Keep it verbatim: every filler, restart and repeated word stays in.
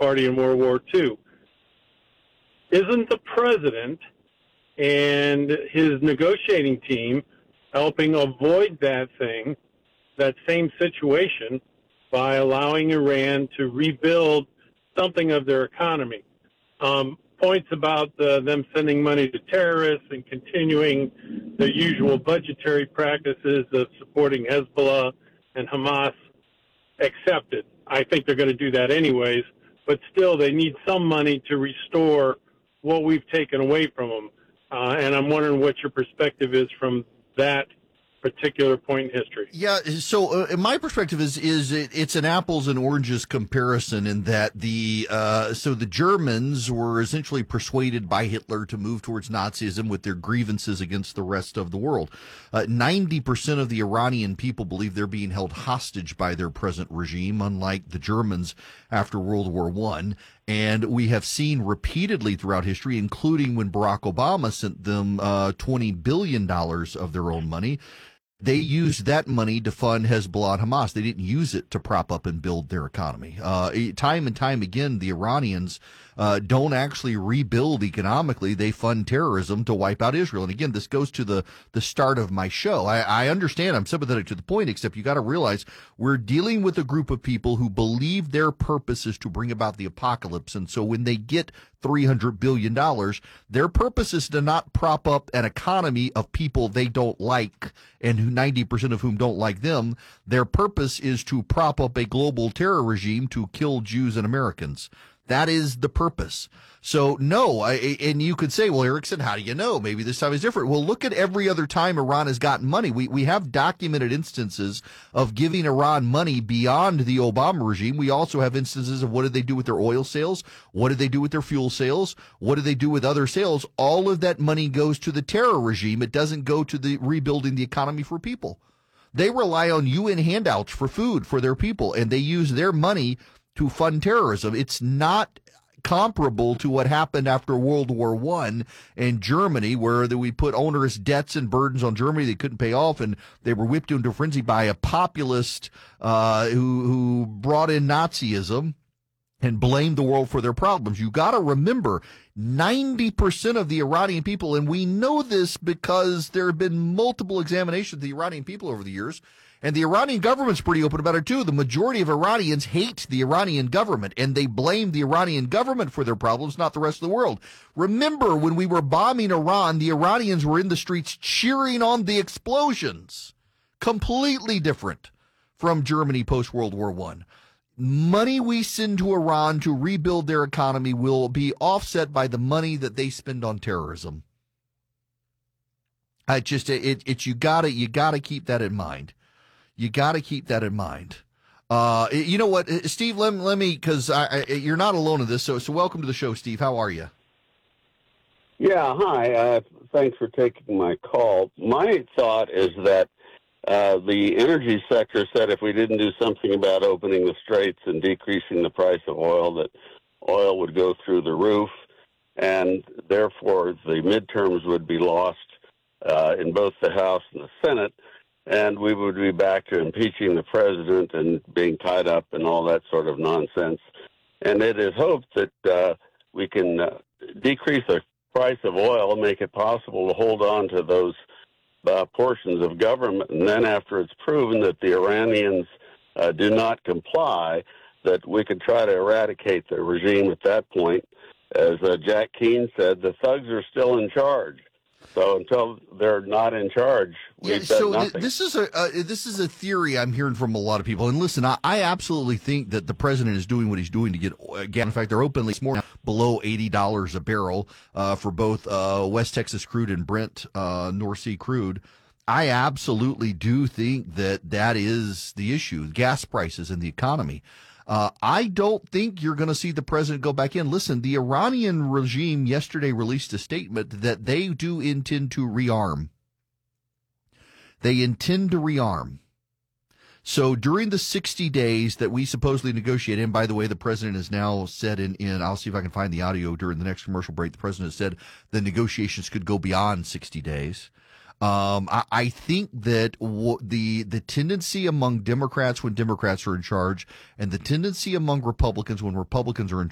party in World War Two. Isn't the president and his negotiating team helping avoid that thing, that same situation, by allowing Iran to rebuild something of their economy? Um, points about uh, them sending money to terrorists and continuing the usual budgetary practices of supporting Hezbollah and Hamas, accepted. I think they're going to do that anyways, but still they need some money to restore what we've taken away from them. Uh, and I'm wondering what your perspective is from that particular point in history. Yeah, so uh, my perspective is is it, it's an apples and oranges comparison in that the uh, so the Germans were essentially persuaded by Hitler to move towards Nazism with their grievances against the rest of the world. Uh, ninety percent of the Iranian people believe they're being held hostage by their present regime, unlike the Germans after World War One. And we have seen repeatedly throughout history, including when Barack Obama sent them uh, twenty billion dollars of their own money. They used that money to fund Hezbollah and Hamas. They didn't use it to prop up and build their economy. Uh, time and time again, the Iranians uh, don't actually rebuild economically. They fund terrorism to wipe out Israel. And again, this goes to the, the start of my show. I, I understand I'm sympathetic to the point, except you got to realize we're dealing with a group of people who believe their purpose is to bring about the apocalypse. And so when they get three hundred billion dollars, their purpose is to not prop up an economy of people they don't like and who ninety percent of whom don't like them. Their purpose is to prop up a global terror regime to kill Jews and Americans. That is the purpose. So, no, I, and you could say, well, Erickson, how do you know? Maybe this time is different. Well, look at every other time Iran has gotten money. We we have documented instances of giving Iran money beyond the Obama regime. We also have instances of what did they do with their oil sales? What did they do with their fuel sales? What did they do with other sales? All of that money goes to the terror regime. It doesn't go to the rebuilding the economy for people. They rely on U N handouts for food for their people, and they use their money to fund terrorism. It's not comparable to what happened after World War One in Germany, where we put onerous debts and burdens on Germany they couldn't pay off, and they were whipped into a frenzy by a populist uh, who, who brought in Nazism and blamed the world for their problems. You got to remember, ninety percent of the Iranian people, and we know this because there have been multiple examinations of the Iranian people over the years, and the Iranian government's pretty open about it too. The majority of Iranians hate the Iranian government, and they blame the Iranian government for their problems, not the rest of the world. Remember, when we were bombing Iran, the Iranians were in the streets cheering on the explosions. Completely different from Germany post-World War One. Money we send to Iran to rebuild their economy will be offset by the money that they spend on terrorism. I just, it, it's, you gotta, you gotta keep that in mind. You got to keep that in mind. Uh, you know what, Steve, let, let me, because I, I, you're not alone in this, so so welcome to the show, Steve. How are you? Yeah, hi. Uh, thanks for taking my call. My thought is that uh, the energy sector said if we didn't do something about opening the straits and decreasing the price of oil, that oil would go through the roof, and therefore the midterms would be lost uh, in both the House and the Senate. And we would be back to impeaching the president and being tied up and all that sort of nonsense. And it is hoped that uh, we can uh, decrease the price of oil, make it possible to hold on to those uh, portions of government. And then after it's proven that the Iranians uh, do not comply, that we could try to eradicate the regime at that point. As uh, Jack Keane said, the thugs are still in charge. So until they're not in charge, we've yeah, done so nothing. Th- this is a uh, this is a theory I'm hearing from a lot of people. And listen, I, I absolutely think that the president is doing what he's doing to get again. In fact, they're openly more below eighty dollars a barrel uh, for both uh, West Texas crude and Brent uh, North Sea crude. I absolutely do think that that is the issue: gas prices and the economy. Uh, I don't think you're going to see the president go back in. Listen, the Iranian regime yesterday released a statement that they do intend to rearm. They intend to rearm. So during the sixty days that we supposedly negotiate, and by the way, the president has now said in, in, I'll see if I can find the audio during the next commercial break, the president has said the negotiations could go beyond sixty days. Um, I, I think that w- the the tendency among Democrats when Democrats are in charge, and the tendency among Republicans when Republicans are in